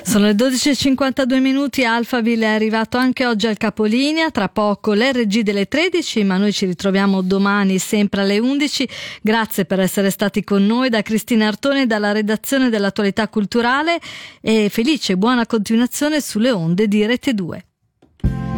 Sono le 12:52, Alphaville è arrivato anche oggi al capolinea, tra poco l'RG delle 13, ma noi ci ritroviamo domani sempre alle 11. Grazie per essere stati con noi, da Cristina Artoni, dalla redazione dell'Attualità Culturale, e felice buona continuazione sulle onde di Rete 2.